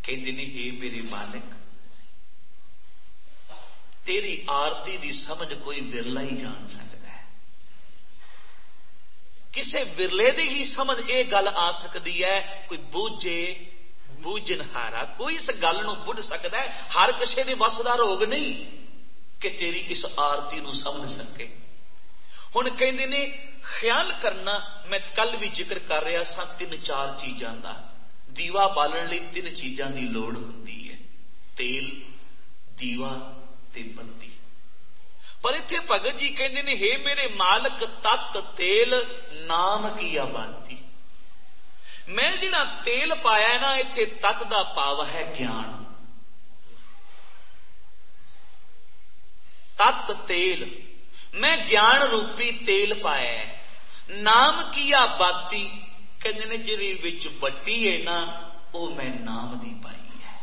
कहते ने हे मेरे मालिक, तेरी आरती की समझ कोई विरला ही जान सकता है। किसी विरले की ही समझ ये गल आ सकती है, कोई बूझे बूझनहारा कोई इस गल नूं बुझ सकता है। हर किसी के वस का रोग नहीं कि तेरी इस आरती नूं समझ सके। हुण कहंदे ने ख्याल करना, मैं कल भी जिक्र कर रहा सा, 3-4 चीज़ों का दीवा बालन लई 3 चीज़ों की लोड़ होती है, तेल, दीवा ते बत्ती। पर इत्थे भगत जी कहंदे ने हे मेरे मालक, तत तेल नाम की आबादी। मैं जिहड़ा तेल पाया है ना, इत्थे तत दा भाव है ज्ञान। तत तेल, मैं ज्ञान रूपी तेल पाया है। नाम की आबादी, कहते ने जिहड़ी विच बट्टी है ना, वो मैं नाम दी पाई है।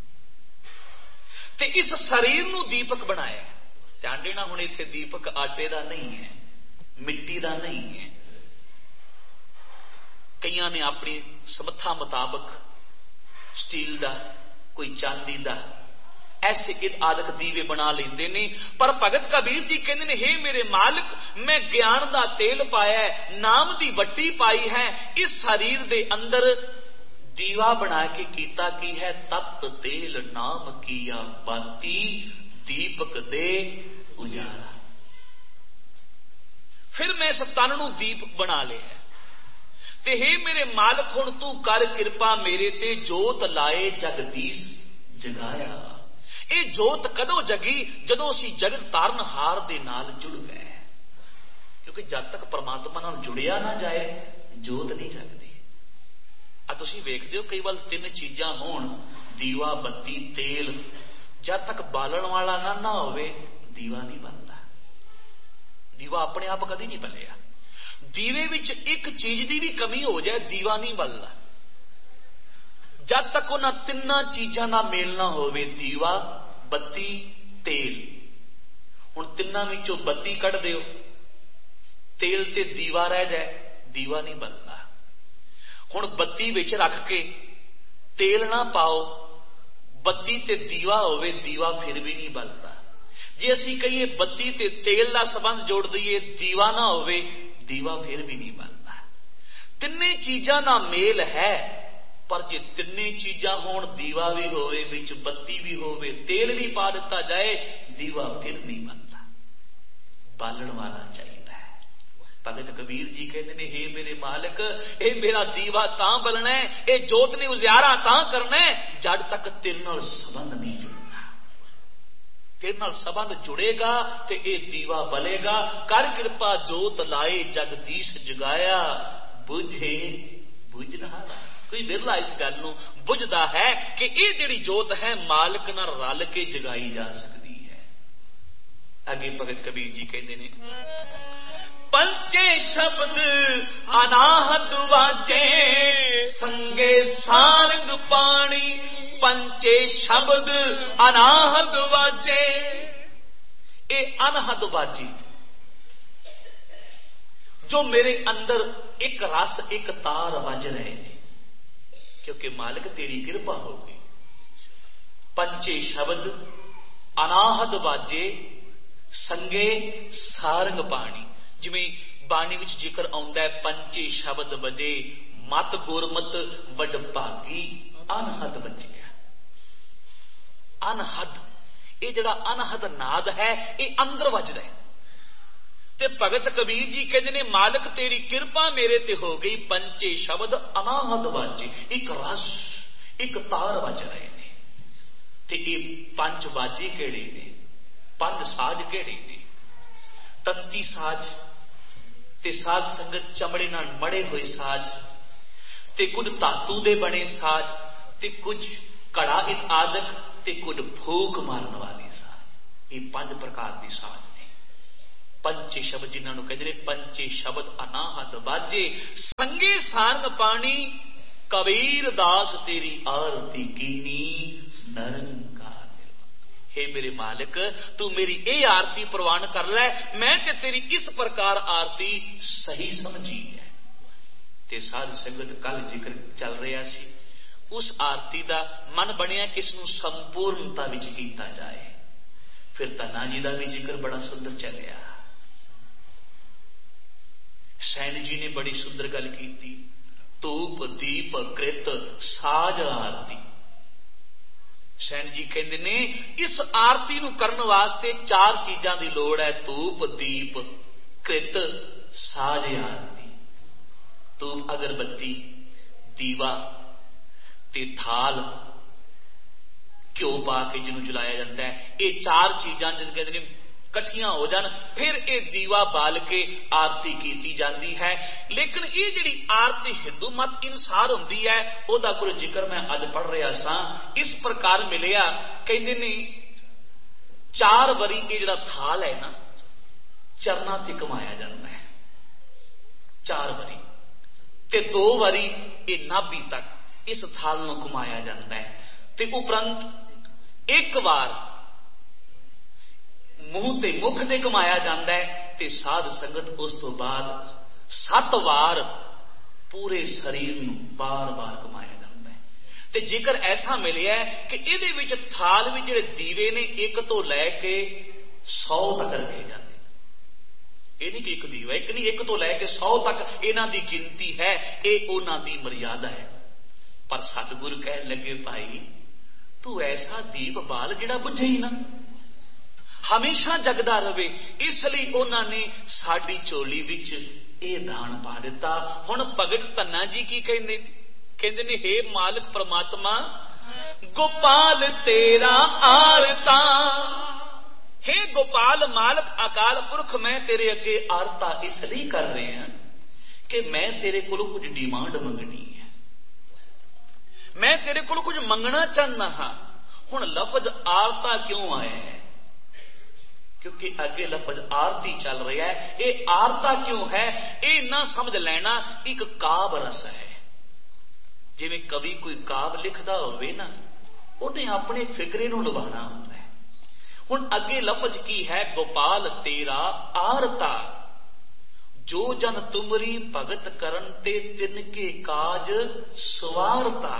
ते इस शरीर नूं दीपक बनाया। ध्यान देना, हुण इत्थे दीपक आटे का नहीं है, मिट्टी का नहीं है। कईयां ने अपनी समर्था मुताबक स्टील का, कोई चांदी का, ऐसे आदक दीवे बना लेंदे ने। पर भगत कबीर जी कहते हैं हे मेरे मालिक, मैं ज्ञान का तेल पाया है, नाम की वट्टी पाई है। इस शरीर दे अंदर दीवा बना के कीता की है, तत तेल नाम किया बाती, दीपक दे उजाला। फिर मैं इस तन नूं दीपक बना लिया ते हे मेरे मालिक, हुण तू कर कृपा मेरे ते, जोत लाए जगदीश जगाया। ये जोत कदों जगी, जदों असीं जगत तारनहार दे नाल जुड़ गए। क्योंकि जब तक परमात्मा नाल जुड़िया ना जाए, जोत नहीं जगदी। तुसीं वेखदे हो कई वार 3 चीज़ां होण, दीवा, बत्ती, तेल, जब तक बालण वाला ना होवे, दीवा नहीं बनता। दीवा अपने आप कदी नहीं बलिया। दीवे विच एक चीज की भी कमी हो जाए, दीवा नहीं बलदा। जब तक उन्हां 3 चीज़ों का मेल ना होवे, दीवा, बत्ती, तेल। हुण 3 विचों बत्ती कढ़ दिओ, तेल ते दीवा रह जाए, दीवा नहीं बलदा। हुण बत्ती विच रख के तेल ना पाओ, बत्ती ते दीवा होवे, दीवा फिर भी नहीं बलदा। जे असीं कहिए बत्ती ते तेल का संबंध जोड़ दईए, दीवा ना होवे, दीवा फिर भी नहीं बनता। 3 चीज़ों का मेल है, पर जे 3 चीज़ां होण, दीवा भी होवे, विच बत्ती भी होवे, तेल भी पा दिता जाए, दीवा फिर नहीं बनता। बालण वाला चाहिए। भगत कबीर जी कहते हैं हे मेरे मालिक, ये मेरा दीवा तां बलना है, ये जोत ने उजियारा तां करना है, जब तक तेरे नाल संबंध नहीं जुड़ना। तेरे नाल संबंध जुड़ेगा तो ये दीवा बलेगा। कर कृपा जोत लाए जगदीश जगाया, बुझे बुझनहारा। कोई विरला इस गल नूं बुझदा है कि ये जिहड़ी जोत है मालिक नाल रल के जगाई जा सकती है। अगे भगत कबीर जी कहते हैं पंचे शब्द अनाहत वाजे, संगे सारंग पानी, पंचे शब्द अनाहत वाजे। ये अनहद बाजी जो मेरे अंदर एक रस एक तार बज रहे हैं, क्योंकि मालिक तेरी कृपा हो गई। पंचे शब्द अनाहत वाजे, संगे सारंग पानी। जिमें बाणी विच जिक्र आउंदा है, पंचे शब्द बजे, मत गुरमत वड भागी, अनहद बजिया। अनहद, ये जिहड़ा अनहद नाद है, ये अंदर वजदा है। ते भगत कबीर जी कहते ने मालिक तेरी कृपा मेरे ते हो गई, पंचे शब्द अनाहद वाजे, एक रस एक तार वज रहे ने। ते ये 5 बाजे केड़े ने, 5 साज केड़े ने? तंती साज ते साध संगत चमड़े नाल मड़े हुए साज, ते कुछ धातु दे बने साज, ते कुछ कड़ा आदक, ते कुछ फूक मारन वाले साज। ये 5 प्रकार के साज ने। पंचे शब्द जिन्होंने कहते हैं पंचे शब्द अनाहत बाजे, संगे सारंग पानी, कबीर दास तेरी आरती कीनी, नरंकार। हे मेरे मालिक, तू मेरी ये आरती प्रवान कर लै, मैं ते तेरी इस प्रकार आरती सही समझी है। ते साध संगत कल जिक्र चल रहा सी, उस आरती का मन बनया कि इसनूं संपूर्णता विच कीता जाए। फिर धन्ना जी का भी जिक्र बड़ा सुंदर चलिया। सैन जी ने बड़ी सुंदर गल की, धूप दीप कृत साज आरती। सैन जी कहते ने इस आरती नूं करन वास्ते 4 चीज़ां की लोड़ है, धूप दीप कृत साज आरती। धूप अगरबत्ती, दीवा ते थाल, घ्यो पा के जिन्हों जलाया जाता है, ये 4 चीज़ां जिन कहते हैं कट्ठियां हो जान फिर ये दीवा बाल के आरती की जाती है। लेकिन ये जिहड़ी आरती हिंदू मत अनुसार होंदी है, ओदा कोई जिक्र मैं अज पढ़ रहा सा, इस प्रकार मिलिया। कहते ने 4 बारी ये जिहड़ा थाल है ना चरना ते घुमाया जाता है, 4 बारी, ते 2 बारी ये नाभि तक इस थाल नूं घुमाया जाता है, ते उपरंत 1 बार मूँह ते मुख ते घुमाया जाता है, ते साध संगत उस तो बाद 7 बार पूरे शरीर नूं बार बार घुमाया जाता है। ते जिक्र ऐसा मिलिया है कि इहदे विच थाल विच जिहड़े दीवे ने 1 तो लैके 100 तक रखे जाते। ये नहीं कि 1 दीवा, एक नहीं, 1 तो लैके 100 तक इन्हां दी गिनती है, ये उन्हां दी मर्यादा है। पर सतगुरु कह लगे भाई तू ऐसा दीप बाल जिहड़ा बुझे ही ना, हमेशा जगदा रहे। इसलिए उन्होंने साड़ी चोली विच ये दान पा दिता। हुण भगत धन्ना जी की कहंदे ने, हे मालिक परमात्मा गोपाल तेरा आरता, हे गोपाल मालिक अकाल पुरख मैं तेरे अगे आरता इसलिए कर रहे हैं कि मैं तेरे को कुछ डिमांड मंगनी है, मैं तेरे को कुछ मंगना चाहना हाँ। हुण लफज आरता क्यों आया है? क्योंकि अगे लफज आरती चल रहा है। ये आरता क्यों है ये ना समझ लेना एक काव रस है। जिवें कवि कोई काव लिखदा होवे ना, उन्हें अपने फिकरे नूं लुभाना होता है। हुण अगे लफज की है, गोपाल तेरा आरता जो जन तुमरी भगत करन ते तिनके काज सवारता।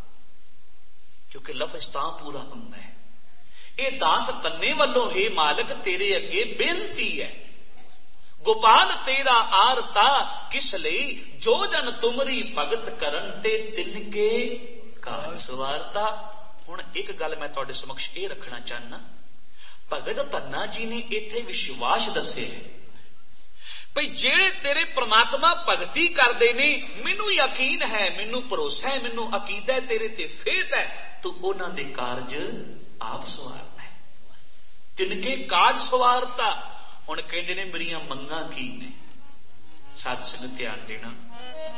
क्योंकि लफज तां पूरा हुंदा है। ये दास तन्ने वालों हे मालिक तेरे अगे बेनती है, गोपाल तेरा आरता किस लई जो जन तुमरी भगत करन ते तिनके काज सवारता। हुण एक गल मैं तुहाडे समक्ष ये रखना चाहना, भगत धन्ना जी ने इत्थे विश्वास दसे है भई जेड़े तेरे परमात्मा भगती करते ने, मैनू यकीन है, मैनू भरोसा है, मैनू अकीदा है, तेरे ते फेथ है, तू उन्हां दे कारज आप सवारना है, तिनके काज सवारता। हुण कहंदे ने मेरियां मंगां की ने, साध संगत ध्यान देना।